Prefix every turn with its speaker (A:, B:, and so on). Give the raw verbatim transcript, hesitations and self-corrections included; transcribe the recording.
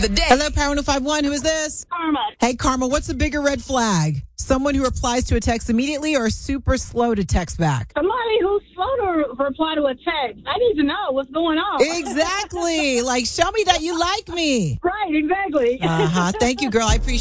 A: The day.
B: Hello, Power one oh five one. Who is this?
C: Karma.
B: Hey, Karma, what's a bigger red flag? Someone who replies to a text immediately or super slow to text back?
C: Somebody who's slow to reply to a text. I need to know what's going on.
B: Exactly. Like, show me that you like me.
C: Right, exactly.
B: Uh-huh. Thank you, girl. I appreciate it.